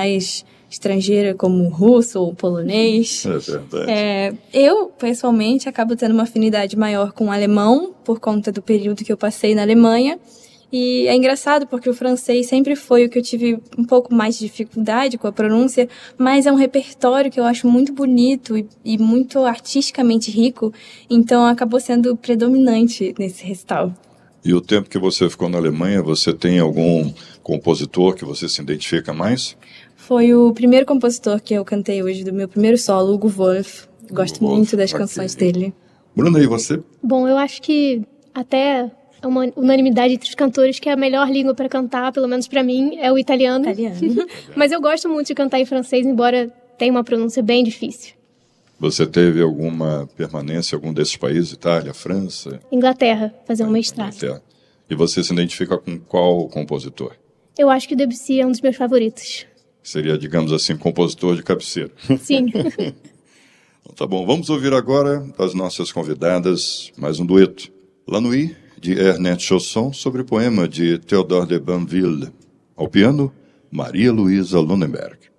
mais estrangeira, como russo ou polonês. É verdade. Eu, pessoalmente, acabo tendo uma afinidade maior com o alemão, por conta do período que eu passei na Alemanha. E é engraçado porque o francês sempre foi o que eu tive um pouco mais de dificuldade com a pronúncia, mas é um repertório que eu acho muito bonito e muito artisticamente rico, então acabou sendo predominante nesse recital. E o tempo que você ficou na Alemanha, você tem algum compositor que você se identifica mais? Foi o primeiro compositor que eu cantei hoje, do meu primeiro solo, Hugo Wolf. Gosto muito das canções dele. Bruna, e você? Bom, eu acho que até é uma unanimidade entre os cantores que a melhor língua para cantar, pelo menos para mim, é o italiano. Mas eu gosto muito de cantar em francês, embora tenha uma pronúncia bem difícil. Você teve alguma permanência em algum desses países? Itália, França? Inglaterra, fazer um mestrado. E você se identifica com qual compositor? Eu acho que o Debussy é um dos meus favoritos. Seria, digamos assim, compositor de cabeceira. Sim. Tá bom, vamos ouvir agora das nossas convidadas mais um dueto. La Nuit, de Ernest Chausson, sobre poema de Théodore de Banville. Ao piano, Maria Luísa Lunenberg.